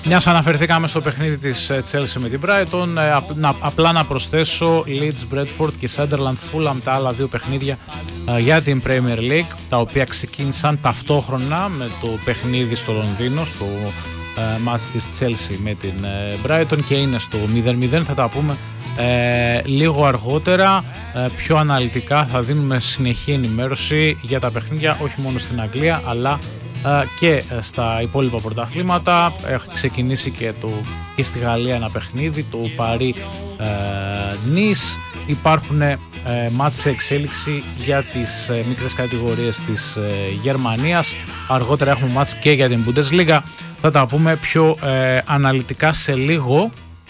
Μιας αναφερθήκαμε στο παιχνίδι της Chelsea με την Brighton, απλά να προσθέσω Leeds Bradford και Sunderland Fulham, τα άλλα δύο παιχνίδια για την Premier League, τα οποία ξεκίνησαν ταυτόχρονα με το παιχνίδι στο Λονδίνο, στο μάτς της Chelsea με την Brighton, και είναι στο 0-0. Θα τα πούμε λίγο αργότερα, πιο αναλυτικά. Θα δίνουμε συνεχή ενημέρωση για τα παιχνίδια, όχι μόνο στην Αγγλία αλλά και στα υπόλοιπα πρωταθλήματα. Έχει ξεκινήσει και στη Γαλλία ένα παιχνίδι, το Paris Nice. Υπάρχουν μάτς σε εξέλιξη για τις μικρές κατηγορίες της Γερμανίας. Αργότερα έχουμε μάτς και για την Bundesliga. Θα τα πούμε πιο αναλυτικά σε λίγο.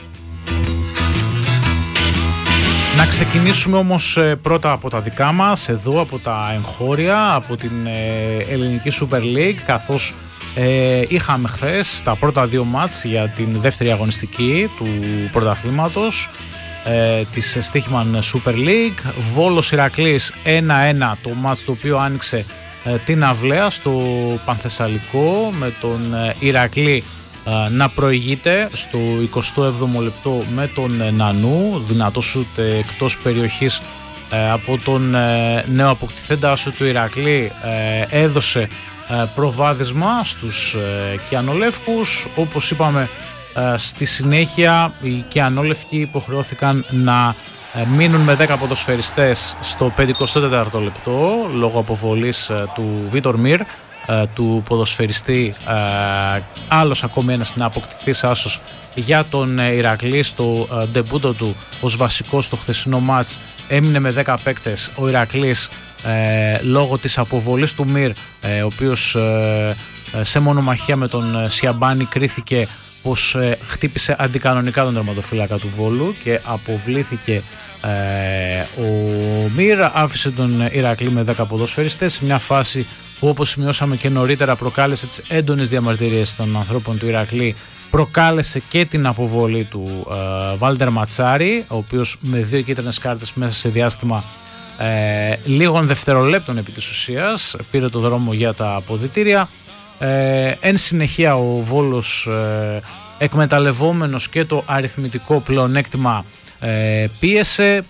Να ξεκινήσουμε όμως πρώτα από τα δικά μας, εδώ από τα εγχώρια, από την ελληνική Super League, καθώς είχαμε χθες τα πρώτα δύο μάτς για την δεύτερη αγωνιστική του πρωταθλήματος της Στίχημαν Super League. Βόλος Ηρακλής 1-1, το μάτς το οποίο άνοιξε την αυλαία στο Πανθεσσαλικό, με τον Ηρακλή να προηγείται στο 27ο λεπτό με τον Νανού, δυνατό σουτ εκτός περιοχής από τον νέο αποκτηθέντα σου του Ηρακλή, έδωσε προβάδισμα στους Κιανολεύκους. Όπως είπαμε, στη συνέχεια οι Κιανόλευκοι υποχρεώθηκαν να μείνουν με 10 ποδοσφαιριστές στο 54ο λεπτό λόγω αποβολής του Βίτορ Μιρ, του ποδοσφαιριστή. Άλλος ακόμη ένας να αποκτηθείς άσος για τον Ηρακλή στο ντεμπούτο του ως βασικό στο χθεσινό μάτς. Έμεινε με 10 παίκτες ο Ηρακλής λόγω της αποβολής του Μιρ, ο οποίος σε μονομαχία με τον Σιαμπάνη κρίθηκε πως χτύπησε αντικανονικά τον τερματοφύλακα του Βόλου και αποβλήθηκε ο Μιρ. Άφησε τον Ηρακλή με 10 ποδοσφαιριστές, μια φάση που, όπως σημειώσαμε και νωρίτερα, προκάλεσε τις έντονες διαμαρτυρίες των ανθρώπων του Ηρακλή, προκάλεσε και την αποβολή του Βάλτερ Ματσάρη, ο οποίος με 2 κίτρινες κάρτες μέσα σε διάστημα λίγων δευτερολέπτων επί της ουσίας πήρε το δρόμο για τα αποδυτήρια. Εν συνεχεία ο Βόλος, εκμεταλλευόμενος και το αριθμητικό πλεονέκτημα, πίεσε,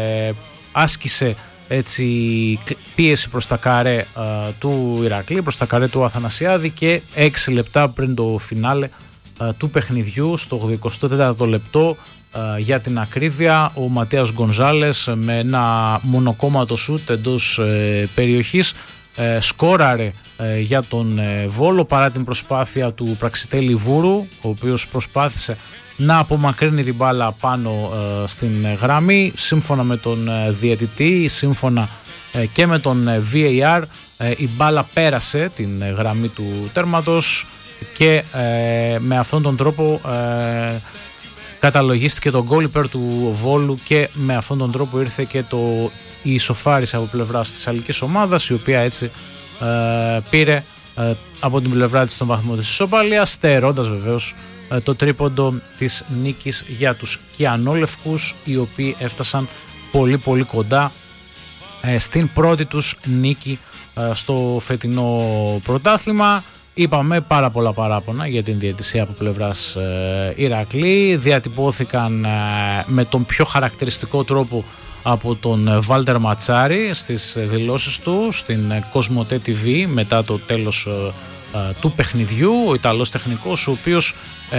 άσκησε έτσι πίεση προς τα καρέ του Ηρακλή, προς τα καρέ του Αθανασιάδη, και 6 λεπτά πριν το φινάλε του παιχνιδιού, στο 84ο λεπτό για την ακρίβεια, ο Ματίας Γκονζάλες με ένα μονοκόμματο σούτ εντός περιοχής σκόραρε για τον Βόλο, παρά την προσπάθεια του Πραξιτέλη Βούρου, ο οποίος προσπάθησε να απομακρύνει την μπάλα πάνω στην γραμμή. Σύμφωνα με τον διαιτητή, σύμφωνα και με τον VAR, η μπάλα πέρασε την γραμμή του τέρματος και με αυτόν τον τρόπο καταλογίστηκε το γκολ υπέρ του Βόλου, και με αυτόν τον τρόπο ήρθε και η ισοφάριση από πλευράς της αλλικής ομάδας, η οποία έτσι πήρε από την πλευρά της τον βαθμό της ισοπαλίας, στερώντας βεβαίως το τρίποντο της νίκης για τους Κιανόλευκους, οι οποίοι έφτασαν πολύ πολύ κοντά στην πρώτη τους νίκη στο φετινό πρωτάθλημα. Είπαμε πάρα πολλά παράπονα για την διαιτησία από πλευράς Ηρακλή, διατυπώθηκαν με τον πιο χαρακτηριστικό τρόπο από τον Βάλτερ Ματσάρη στις δηλώσεις του στην Κοσμοτέ TV μετά το τέλος του παιχνιδιού. Ο Ιταλός τεχνικός, ο οποίος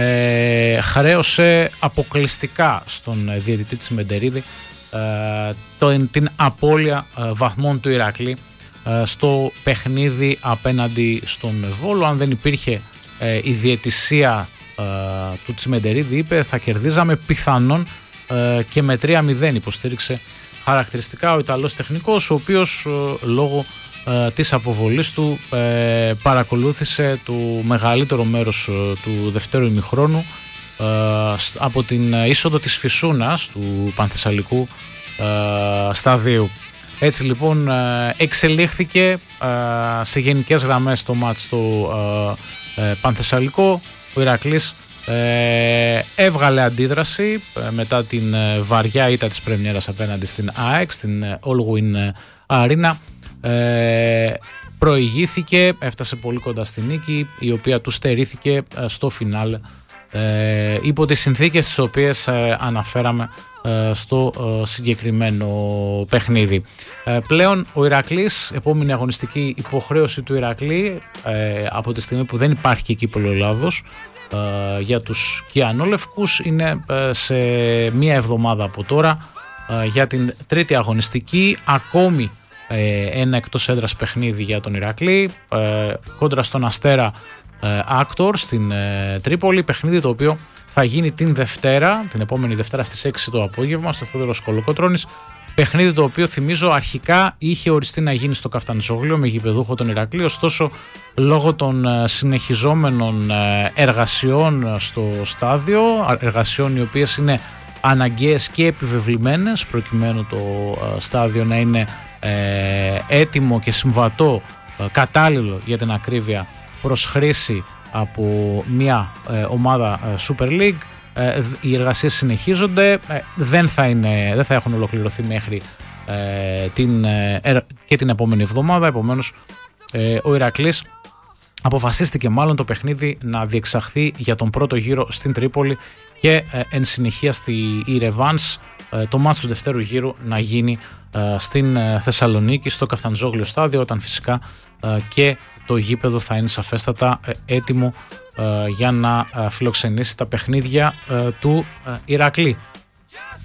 χρέωσε αποκλειστικά στον διαιτητή της Μεντερίδη την απώλεια βαθμών του Ηρακλή στο παιχνίδι απέναντι στον Βόλο. Αν δεν υπήρχε η διαιτησία του Τσιμεντερίδη, είπε, θα κερδίζαμε πιθανόν και με 3-0, υποστήριξε χαρακτηριστικά ο Ιταλός τεχνικός, ο οποίος λόγω της αποβολής του παρακολούθησε το μεγαλύτερο μέρος του δευτέρου ημιχρόνου από την είσοδο της Φυσούνας του Πανθεσσαλικού σταδίου. Έτσι λοιπόν εξελίχθηκε σε γενικές γραμμές το μάτς στο Πανθεσσαλικό. Ο Ηρακλής έβγαλε αντίδραση μετά την βαριά ήττα της πρεμιέρας απέναντι στην ΑΕΚ, στην Allwyn Arena. Προηγήθηκε, έφτασε πολύ κοντά στη νίκη, η οποία του στερήθηκε στο φινάλε υπό τις συνθήκες τις οποίες αναφέραμε στο συγκεκριμένο παιχνίδι. Πλέον ο Ηρακλής, επόμενη αγωνιστική υποχρέωση του Ηρακλή, από τη στιγμή που δεν υπάρχει και κύπελλο Ελλάδος για τους κιανόλευκους, είναι σε μία εβδομάδα από τώρα για την τρίτη αγωνιστική. Ακόμη ένα εκτός έδρας παιχνίδι για τον Ηρακλή κόντρα στον Αστέρα Άκτορ στην Τρίπολη, παιχνίδι το οποίο θα γίνει την επόμενη Δευτέρα στις 6 το απόγευμα στο Θόδωρος Κολοκοτρώνης, παιχνίδι το οποίο θυμίζω αρχικά είχε οριστεί να γίνει στο Καφταντζόγλιο με γηπεδούχο τον Ηρακλή, ωστόσο λόγω των συνεχιζόμενων εργασιών στο στάδιο, εργασιών οι οποίες είναι αναγκαίες και επιβεβλημένες προκειμένου το στάδιο να είναι έτοιμο και συμβατό, κατάλληλο για την ακρίβεια προς χρήση από μια ομάδα Super League, οι εργασίες συνεχίζονται, δεν θα έχουν ολοκληρωθεί μέχρι και την επόμενη εβδομάδα. Επομένως ο Ηρακλής αποφασίστηκε μάλλον το παιχνίδι να διεξαχθεί για τον πρώτο γύρο στην Τρίπολη και εν συνεχεία η ρεβάνς, το μάτς του δευτέρου γύρου, να γίνει στην Θεσσαλονίκη στο Καφταντζόγλιο στάδιο, όταν φυσικά και το γήπεδο θα είναι σαφέστατα έτοιμο για να φιλοξενήσει τα παιχνίδια του Ηρακλή.